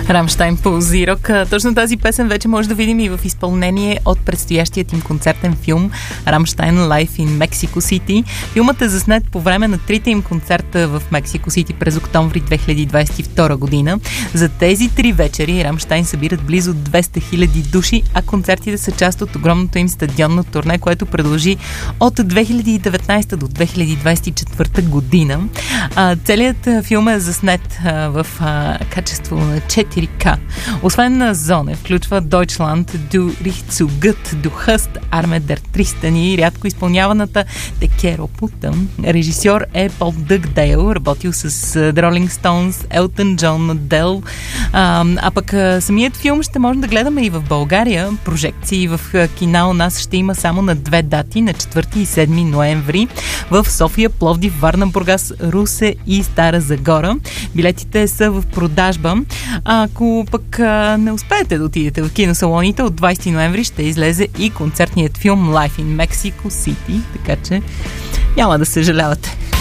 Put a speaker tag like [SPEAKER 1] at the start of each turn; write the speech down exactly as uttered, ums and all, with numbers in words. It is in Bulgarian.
[SPEAKER 1] Рамщайн по Зирок. Точно тази песен вече може да видим и в изпълнение от предстоящият им концертен филм Рамщайн Live in Mexico City. Филмът е заснет по време на трите им концерта в Мексико Сити през октомври две хиляди двадесет и втора година. За тези три вечери Рамщайн събират близо двеста хиляди души, а концертите са част от огромното им стадионно турне, което продължи от две хиляди и деветнадесета до две хиляди двадесет и четвърта година. А, целият филм е заснет а, в а, качество на четири К. Освен на Зоне, включва Deutschland, Du riechst so gut, Du hast Arme der Tristan и рядко изпълняваната Te quiero puta. Режисьор е Пол Дъгдейл, работил с The Rolling Stones, Elton John, Adele. А, а пък самият филм ще можем да гледаме и в България. Прожекции в кина у нас ще има само на две дати, на четвърти и седми ноември в София, Пловдив, Варна, Бургас, Русе и Стара Загора. Билетите са в продажба. Ако пък а, не успеете да отидете в киносалоните, от двадесети ноември ще излезе и концертният филм Live in Mexico City, така че няма да съжалявате.